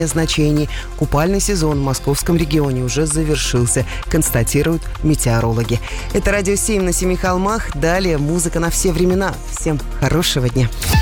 значений. Купальный сезон в московском регионе уже завершился, констатируют метеорологи. Это Радио 7 на Семи холмах. Далее музыка на все времена. Всем хорошего дня.